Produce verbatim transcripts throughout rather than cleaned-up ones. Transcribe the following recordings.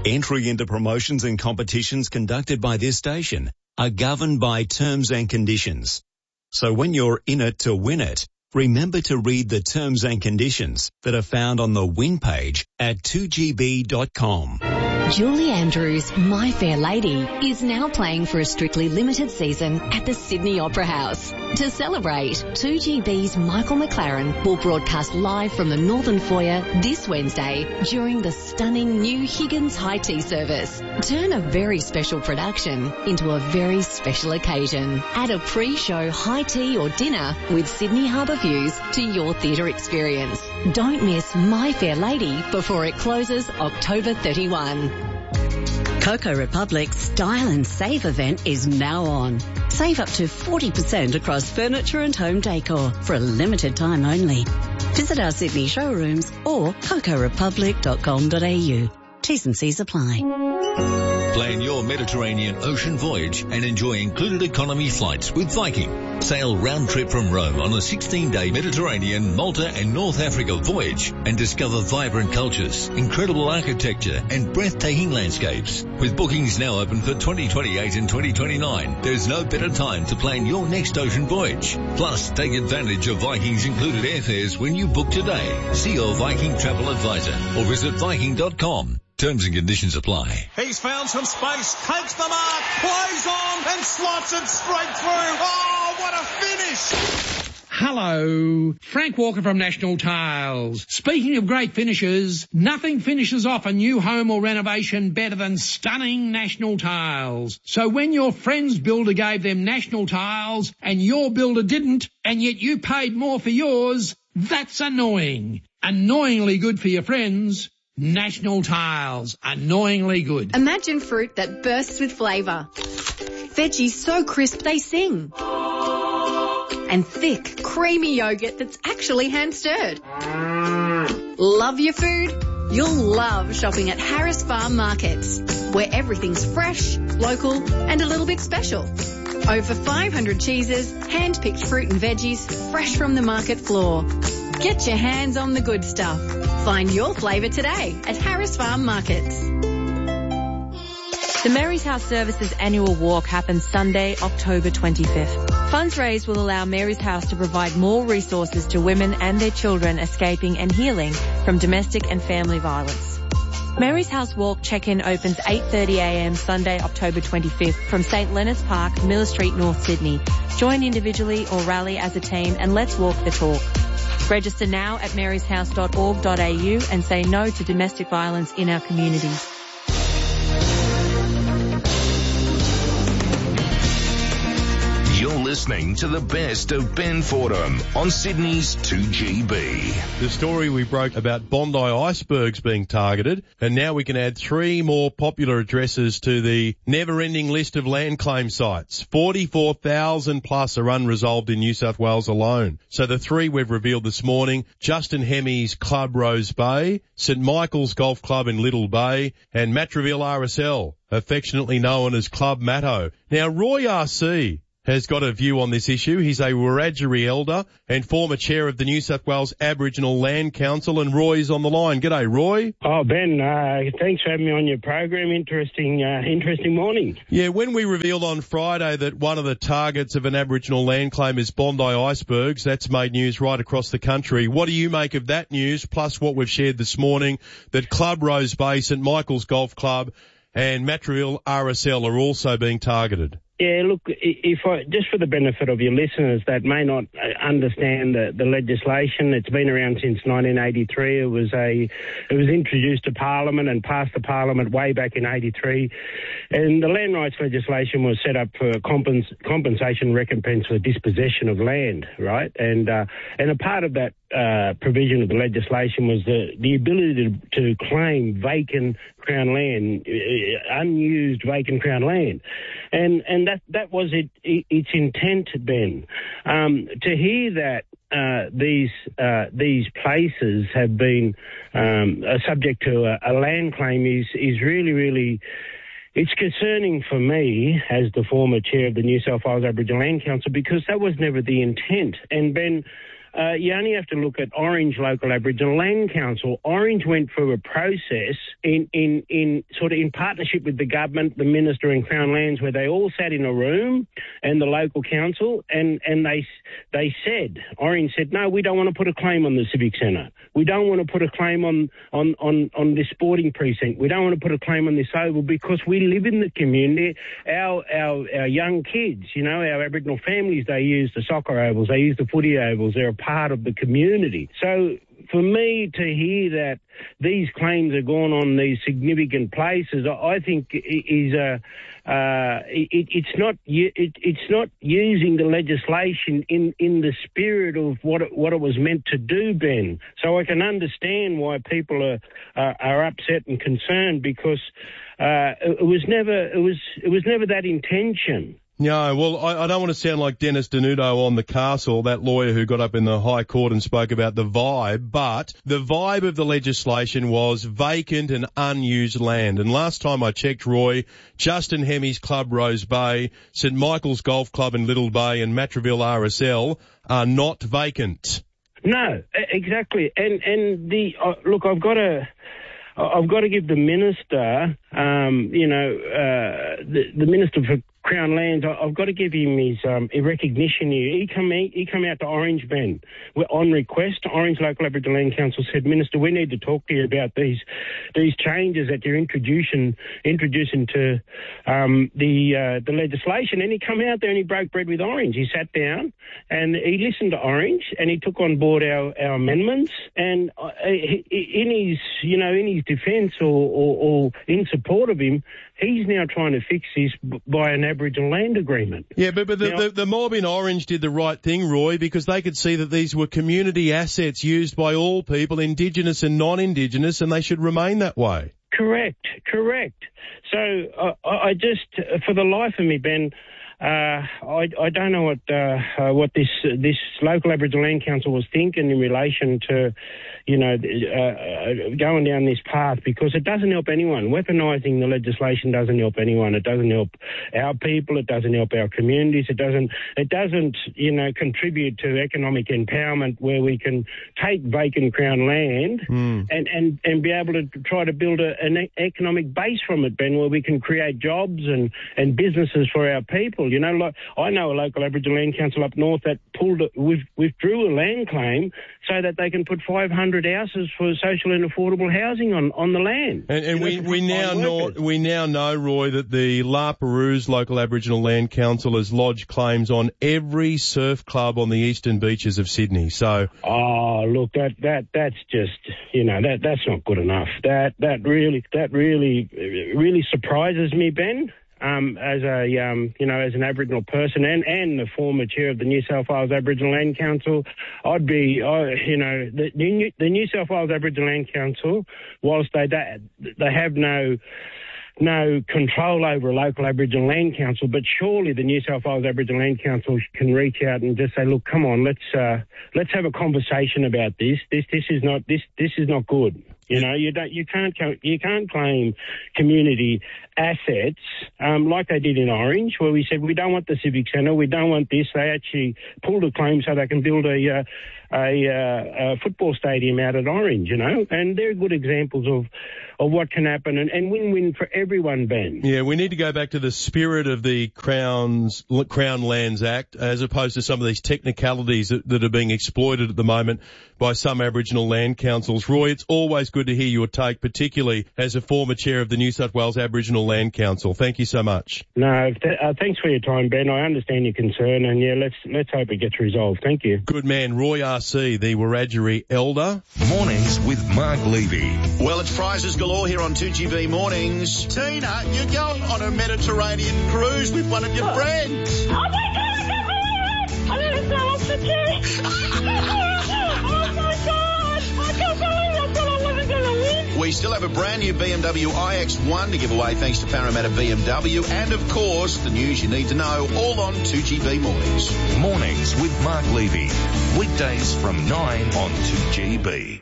Entry into promotions and competitions conducted by this station are governed by terms and conditions. So when you're in it to win it, remember to read the terms and conditions that are found on the win page at two G B dot com. Julie Andrews' My Fair Lady is now playing for a strictly limited season at the Sydney Opera House. To celebrate, two G B's Michael McLaren will broadcast live from the Northern Foyer this Wednesday during the stunning new Higgins High Tea service. Turn a very special production into a very special occasion. Add a pre-show high tea or dinner with Sydney Harbour views to your theatre experience. Don't miss My Fair Lady before it closes October thirty-first. Coco Republic's Style and Save event is now on. Save up to forty percent across furniture and home decor for a limited time only. Visit our Sydney showrooms or coco republic dot com dot a u. T's and C's apply. Plan your Mediterranean ocean voyage and enjoy included economy flights with Viking. Sail round trip from Rome on a sixteen-day Mediterranean, Malta and North Africa voyage and discover vibrant cultures, incredible architecture and breathtaking landscapes. With bookings now open for twenty twenty-eight and twenty twenty-nine, there's no better time to plan your next ocean voyage. Plus, take advantage of Viking's included airfares when you book today. See your Viking travel advisor or visit viking dot com. Terms and conditions apply. He's found some space, takes the mark, plays on and slots it straight through. Oh, what a finish! Hello, Frank Walker from National Tiles. Speaking of great finishes, nothing finishes off a new home or renovation better than stunning National Tiles. So when your friend's builder gave them National Tiles and your builder didn't, and yet you paid more for yours, that's annoying. Annoyingly good for your friends. National Tiles, annoyingly good. Imagine fruit that bursts with flavour. Veggies so crisp they sing. And thick, creamy yogurt that's actually hand-stirred. Love your food? You'll love shopping at Harris Farm Markets, where everything's fresh, local and a little bit special. Over five hundred cheeses, hand-picked fruit and veggies, fresh from the market floor. Get your hands on the good stuff. Find your flavour today at Harris Farm Markets. The Mary's House Services annual walk happens Sunday, October twenty-fifth. Funds raised will allow Mary's House to provide more resources to women and their children escaping and healing from domestic and family violence. Mary's House Walk check-in opens eight thirty a m Sunday, October twenty-fifth from St Leonard's Park, Miller Street, North Sydney. Join individually or rally as a team and let's walk the talk. Register now at marys house dot org dot a u and say no to domestic violence in our communities. You're listening to the best of Ben Fordham on Sydney's two G B. The story we broke about Bondi icebergs being targeted, and now we can add three more popular addresses to the never-ending list of land claim sites. forty-four thousand plus are unresolved in New South Wales alone. So the three we've revealed this morning, Justin Hemmy's Club Rose Bay, St Michael's Golf Club in Little Bay, and Matraville R S L, affectionately known as Club Matto. Now, Roy R C has got a view on this issue. He's a Wiradjuri elder and former chair of the New South Wales Aboriginal Land Council, and Roy's on the line. G'day, Roy. Oh, Ben, uh, thanks for having me on your program. Interesting, uh, interesting morning. Yeah, when we revealed on Friday that one of the targets of an Aboriginal land claim is Bondi icebergs, that's made news right across the country. What do you make of that news, plus what we've shared this morning, that Club Rose Bay, St Michael's Golf Club and Matraville R S L are also being targeted? Yeah, look, if I, just for the benefit of your listeners that may not understand the, the legislation, it's been around since nineteen eighty-three. It was a, it was introduced to Parliament and passed the Parliament way back in eighty-three. And the land rights legislation was set up for compens, compensation recompense for dispossession of land, right? And, uh, and a part of that, uh, provision of the legislation was the, the ability to, to claim vacant Crown land, uh, unused vacant Crown land. And, and that, that was it, it, its intent, Ben. Um, to hear that, uh, these, uh, these places have been, um, subject to a, a land claim is, is really, really, it's concerning for me as the former chair of the New South Wales Aboriginal Land Council, because that was never the intent. And Ben, uh, you only have to look at Orange Local Aboriginal Land Council. Orange went through a process in, in, in sort of in partnership with the government, the Minister and Crown Lands, where they all sat in a room and the local council, and, and they they said, Orange said, no, we don't want to put a claim on the Civic Centre. We don't want to put a claim on, on, on, on this sporting precinct. We don't want to put a claim on this oval because we live in the community. Our, our, our young kids, you know, our Aboriginal families, they use the soccer ovals, they use the footy ovals. They're a part of the community. So for me to hear that these claims are going on these significant places, I think is a uh, it, it's not it, it's not using the legislation in, in the spirit of what it, what it was meant to do, Ben. So I can understand why people are are, are upset and concerned because uh, it, it was never it was it was never that intention. No, well, I, I don't want to sound like Dennis Denudo on The Castle, that lawyer who got up in the High Court and spoke about the vibe, but the vibe of the legislation was vacant and unused land. And last time I checked, Roy, Justin Hemmy's club Rose Bay, St Michael's Golf Club in Little Bay and Matraville R S L are not vacant. No, exactly. And, and the, uh, look, I've got to... I've got to give the minister, um, you know, uh, the, the Minister for Crown Lands, I've got to give him his um, recognition here. He come, he come out to Orange, Ben, on request. Orange Local Aboriginal Land Council said, Minister, we need to talk to you about these these changes that you're introducing introducing to um, the uh, the legislation. And he come out there and he broke bread with Orange. He sat down and he listened to Orange and he took on board our, our amendments. And uh, in his, you know, in his defence or, or, or in support of him, he's now trying to fix this by an Aboriginal land agreement. Yeah, but, but the, now, the, the mob in Orange did the right thing, Roy, because they could see that these were community assets used by all people, Indigenous and non-Indigenous, and they should remain that way. Correct, correct. So uh, I just, for the life of me, Ben, Uh, I, I don't know what uh, uh, what this uh, this local Aboriginal Land Council was thinking in relation to, you know, uh, going down this path, because it doesn't help anyone. Weaponising the legislation doesn't help anyone. It doesn't help our people. It doesn't help our communities. It doesn't it doesn't you know contribute to economic empowerment where we can take vacant Crown land mm. and, and, and be able to try to build a, an economic base from it, Ben, where we can create jobs and, and businesses for our people. You know, like, I know a local Aboriginal Land Council up north that pulled it, withdrew a land claim so that they can put five hundred houses for social and affordable housing on, on the land. And, and we, know, we now know we now know, Roy, that the La Perouse local Aboriginal Land Council has lodged claims on every surf club on the eastern beaches of Sydney. So, oh, look, that that that's just you know that that's not good enough. That that really that really really surprises me, Ben. Um, as a, um, you know, as an Aboriginal person and, and the former chair of the New South Wales Aboriginal Land Council, I'd be, I, you know, the, the, New, the New South Wales Aboriginal Land Council, whilst they they have no no control over a local Aboriginal Land Council, but surely the New South Wales Aboriginal Land Council can reach out and just say, look, come on, let's uh, let's have a conversation about this. This this is not this this is not good. You know, you don't, you can't, you can't claim community assets um, like they did in Orange, where we said we don't want the Civic Centre, we don't want this. They actually pulled a claim so they can build a, uh, a, uh, a football stadium out at Orange. You know, and they're good examples of of what can happen and, and win-win for everyone, Ben. Yeah, we need to go back to the spirit of the Crown's Crown Lands Act, as opposed to some of these technicalities that, that are being exploited at the moment by some Aboriginal land councils. Roy, it's always good to hear your take, particularly as a former chair of the New South Wales Aboriginal Land Council. Thank you so much. No, th- uh, thanks for your time, Ben. I understand your concern, and yeah, let's let's hope it gets resolved. Thank you. Good man, Roy R C, the Wiradjuri elder. Mornings with Mark Levy. Well, it's prizes galore here on two G B Mornings. Tina, you're going on a Mediterranean cruise with one of your friends. Oh my God, I can't believe it! I'm going to throw off the chair. Oh my God, I can't believe I thought I wasn't going to win. We still have a brand new B M W i X one to give away thanks to Parramatta B M W. And, of course, the news you need to know, all on two G B Mornings. Mornings with Mark Levy. Weekdays from nine on two G B.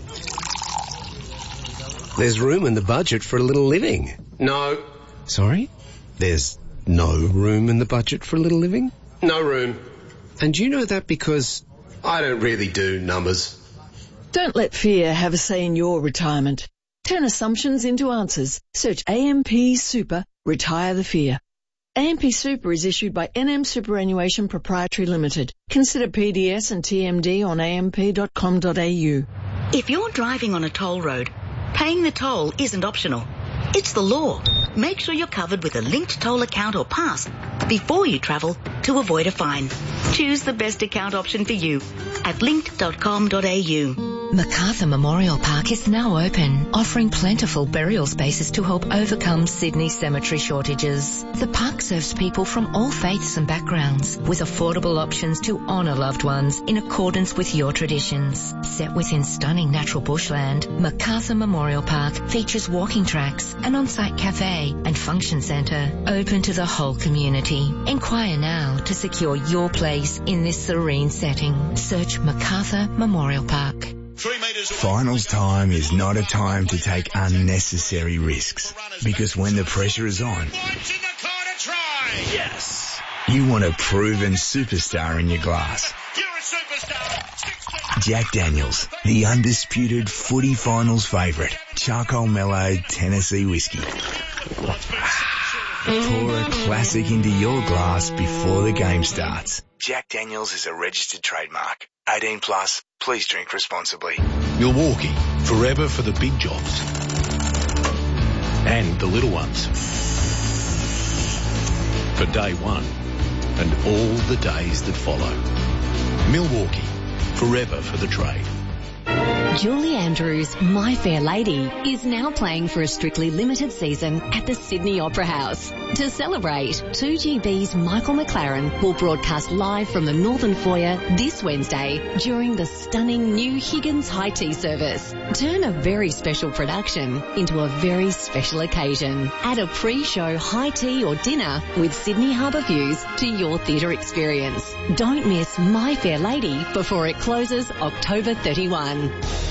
There's room in the budget for a little living. No. Sorry? There's no room in the budget for a little living? No room. And you know that because I don't really do numbers. Don't let fear have a say in your retirement. Turn assumptions into answers. Search A M P Super, retire the fear. A M P Super is issued by N M Superannuation Proprietary Limited. Consider P D S and T M D on a m p dot com dot a u. If you're driving on a toll road, paying the toll isn't optional. It's the law. Make sure you're covered with a linked toll account or pass before you travel to avoid a fine. Choose the best account option for you at linked dot com dot a u. Macarthur Memorial Park is now open, offering plentiful burial spaces to help overcome Sydney's cemetery shortages. The park serves people from all faiths and backgrounds, with affordable options to honour loved ones in accordance with your traditions. Set within stunning natural bushland, Macarthur Memorial Park features walking tracks, an on-site cafe and function centre open to the whole community. Inquire now to secure your place in this serene setting. Search Macarthur Memorial Park. Finals time is not a time to take unnecessary risks, because when the pressure is on, Yes! you want a proven superstar in your glass. You're a superstar! Jack Daniels, the undisputed footy finals favourite, charcoal mellowed Tennessee whiskey. Pour a classic into your glass before the game starts. Jack Daniels is a registered trademark. eighteen plus, please drink responsibly. Milwaukee, forever for the big jobs. And the little ones. For day one and all the days that follow. Milwaukee, forever for the trade. Julie Andrews' My Fair Lady is now playing for a strictly limited season at the Sydney Opera House. To celebrate, two G B's Michael McLaren will broadcast live from the Northern Foyer this Wednesday during the stunning new Higgins High Tea service. Turn a very special production into a very special occasion. Add a pre-show high tea or dinner with Sydney Harbour views to your theatre experience. Don't miss My Fair Lady before it closes October thirty-first.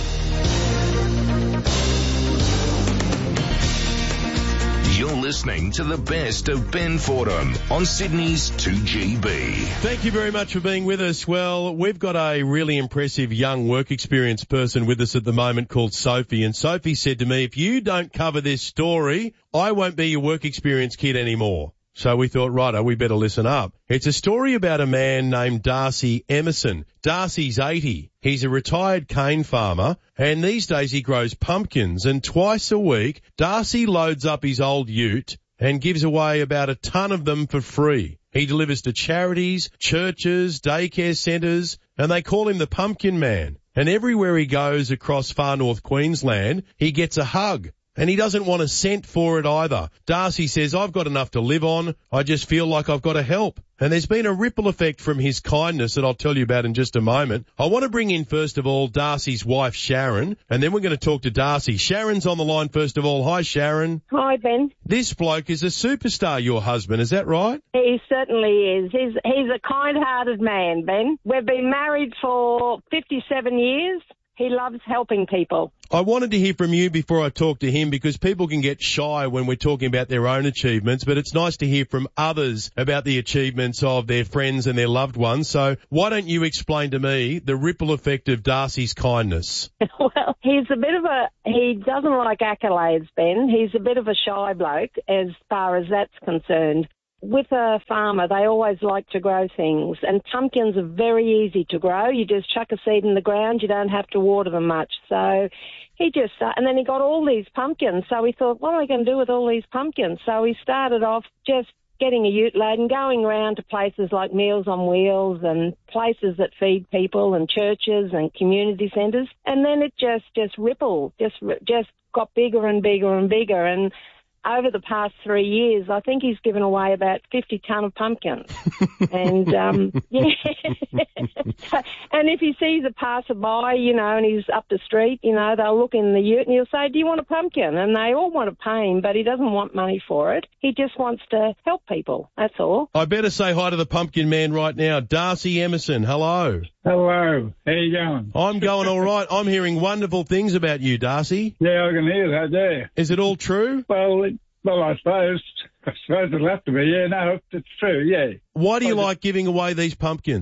You're listening to the best of Ben Fordham on Sydney's two G B. Thank you very much for being with us. Well, we've got a really impressive young work experience person with us at the moment called Sophie. And Sophie said to me, if you don't cover this story, I won't be your work experience kid anymore. So we thought, righto, we better listen up. It's a story about a man named Darcy Emerson. Darcy's eighty. He's a retired cane farmer, and these days he grows pumpkins. And twice a week, Darcy loads up his old ute and gives away about a ton of them for free. He delivers to charities, churches, daycare centres, and they call him the Pumpkin Man. And everywhere he goes across far north Queensland, he gets a hug. And he doesn't want a cent for it either. Darcy says, I've got enough to live on. I just feel like I've got to help. And there's been a ripple effect from his kindness that I'll tell you about in just a moment. I want to bring in, first of all, Darcy's wife, Sharon, and then we're going to talk to Darcy. Sharon's on the line, first of all. Hi, Sharon. Hi, Ben. This bloke is a superstar, your husband. Is that right? He certainly is. He's, he's a kind-hearted man, Ben. We've been married for fifty-seven years. He loves helping people. I wanted to hear from you before I talk to him, because people can get shy when we're talking about their own achievements, but it's nice to hear from others about the achievements of their friends and their loved ones. So why don't you explain to me the ripple effect of Darcy's kindness? Well, he's a bit of a, he doesn't like accolades, Ben. He's a bit of a shy bloke as far as that's concerned. With a farmer, they always like to grow things, and pumpkins are very easy to grow. You just chuck a seed in the ground, you don't have to water them much. So he just, uh, and then he got all these pumpkins, so he thought, what am I going to do with all these pumpkins? So he started off just getting a ute load and going around to places like Meals on Wheels and places that feed people and churches and community centres. And then it just, just rippled, just, just got bigger and bigger and bigger. And over the past three years, I think he's given away about fifty tonne of pumpkins. and, um, yeah. And if he sees a passerby, you know, and he's up the street, you know, they'll look in the ute and he'll say, do you want a pumpkin? And they all want to pay him, but he doesn't want money for it. He just wants to help people. That's all. I better say hi to the Pumpkin Man right now. Darcy Emerson, hello. Hello. How you going? I'm going all right. I'm hearing wonderful things about you, Darcy. Yeah, I can hear that, yeah. Is it all true? Well, it, well, I suppose. I suppose it'll have to be. Yeah, no, it's true, yeah. Why do you I like just, giving away these pumpkins?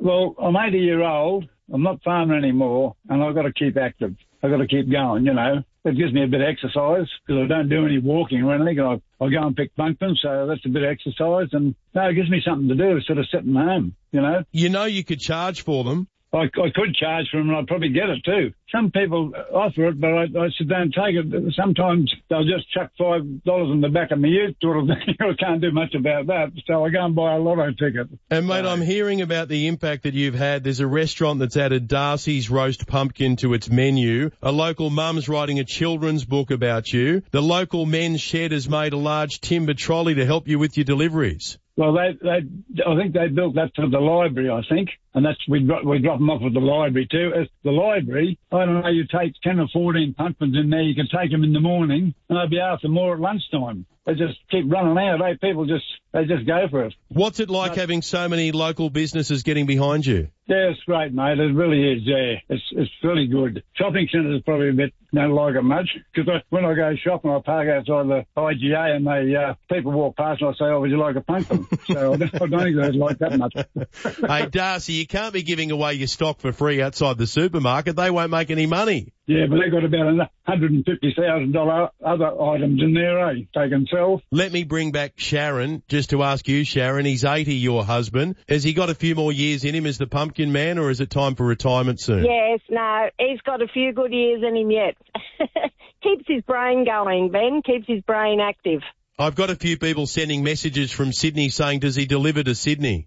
Well, I'm eighty year old. I'm not farming anymore, and I've got to keep active. I've got to keep going, you know. It gives me a bit of exercise because I don't do any walking or anything. I, I go and pick pumpkins, so that's a bit of exercise. And no, it gives me something to do instead of sitting home, you know. You know you could charge for them. I, I could charge for them and I'd probably get it too. Some people offer it, but I, I said don't take it. Sometimes they'll just chuck five dollars in the back of my ute sort of thing. I can't do much about that, so I go and buy a lotto ticket. And mate, I'm hearing about the impact that you've had. There's a restaurant that's added Darcy's roast pumpkin to its menu. A local mum's writing a children's book about you. The local men's shed has made a large timber trolley to help you with your deliveries. Well, they, they, I think they built that for the library, I think, and that's we drop, we drop them off at the library too. As the library, I don't know, you take ten or fourteen pumpkins in there, you can take them in the morning, and they'll be after more at lunchtime. They just keep running out. They people just they just go for it. What's it like having so many local businesses getting behind you? Yeah, it's great, mate. It really is. Yeah, it's it's really good. Shopping centres is probably a bit don't like it much because when I go shopping, I park outside the I G A and they uh, people walk past and I say, "Oh, would you like a pumpkin?" So I don't, I don't think they like that much. Hey, Darcy, you can't be giving away your stock for free outside the supermarket. They won't make any money. Yeah, but they've got about one hundred fifty thousand dollars other items in there, eh? They can sell. Let me bring back Sharon, just to ask you, Sharon. He's eighty, your husband. Has he got a few more years in him as the pumpkin man, or is it time for retirement soon? Yes, no, he's got a few good years in him yet. Keeps his brain going, Ben. Keeps his brain active. I've got a few people sending messages from Sydney saying, does he deliver to Sydney?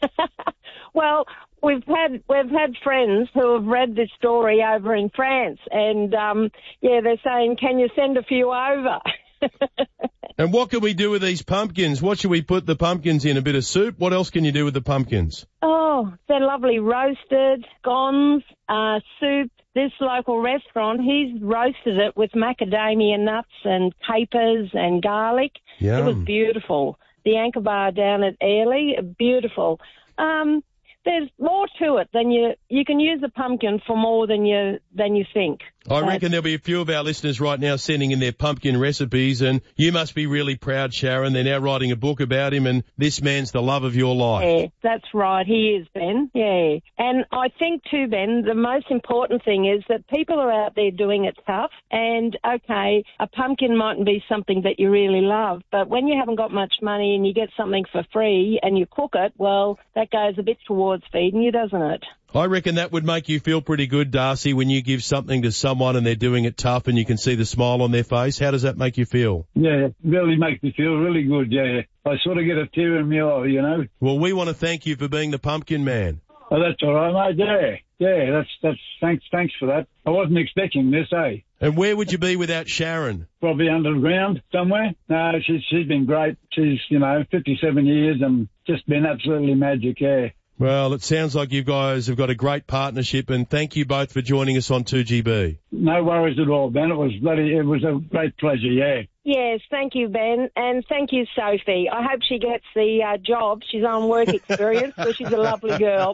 Well, we've had we've had friends who have read this story over in France, and um, yeah, they're saying, can you send a few over? And what can we do with these pumpkins? What should we put the pumpkins in? A bit of soup? What else can you do with the pumpkins? Oh, they're lovely roasted, scones, uh, soup. This local restaurant, he's roasted it with macadamia nuts and capers and garlic. Yum. It was beautiful. The Anchor Bar down at Airlie, beautiful. Um, there's more to it than you. You can use a pumpkin for more than you than you think. I reckon there'll be a few of our listeners right now sending in their pumpkin recipes, and you must be really proud, Sharon. They're now writing a book about him, and this man's the love of your life. Yeah, that's right. He is, Ben. Yeah. And I think too, Ben, the most important thing is that people are out there doing it tough, and okay, a pumpkin mightn't be something that you really love, but when you haven't got much money and you get something for free and you cook it, well, that goes a bit towards feeding you, doesn't it? I reckon that would make you feel pretty good, Darcy, when you give something to someone and they're doing it tough and you can see the smile on their face. How does that make you feel? Yeah, it really makes me feel really good, yeah. I sort of get a tear in my eye, you know. Well, we want to thank you for being the pumpkin man. Oh, that's all right, mate, yeah. Yeah, that's, that's, thanks, thanks for that. I wasn't expecting this, eh? And where would you be without Sharon? Probably underground somewhere. No, she's, she's been great. She's, you know, fifty-seven years and just been absolutely magic, yeah. Well, it sounds like you guys have got a great partnership, and thank you both for joining us on two G B. No worries at all, Ben. It was bloody, it was a great pleasure, yeah. Yes, thank you, Ben, and thank you, Sophie. I hope she gets the uh, job. She's on work experience, but she's a lovely girl.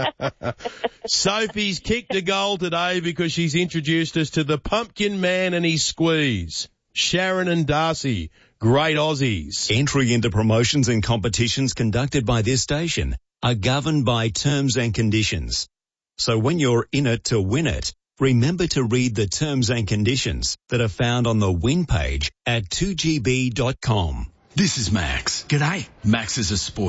Sophie's kicked a goal today because she's introduced us to the pumpkin man and his squeeze. Sharon and Darcy, great Aussies. Entry into promotions and competitions conducted by this station are governed by terms and conditions. So when you're in it to win it, remember to read the terms and conditions that are found on the win page at two G B dot com. This is Max. G'day. Max is a sport.